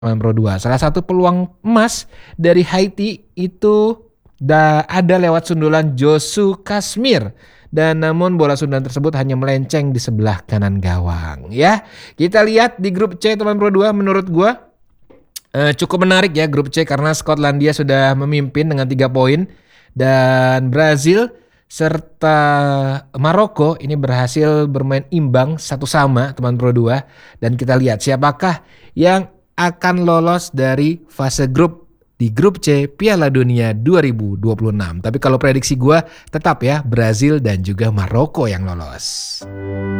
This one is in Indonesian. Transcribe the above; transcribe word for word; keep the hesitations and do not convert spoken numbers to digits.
Teman Pro dua. Salah satu peluang emas dari Haiti itu da ada lewat sundulan Josu Kashmir. Dan namun bola sundulan tersebut hanya melenceng di sebelah kanan gawang. Ya, kita lihat di grup C teman Pro dua, menurut gua eh, cukup menarik ya grup C karena Skotlandia sudah memimpin dengan tiga poin dan Brazil serta Maroko ini berhasil bermain imbang satu sama teman Pro dua, dan kita lihat siapakah yang akan lolos dari fase grup di grup C Piala Dunia dua ribu dua puluh enam. Tapi kalau prediksi gue tetap ya Brazil dan juga Maroko yang lolos.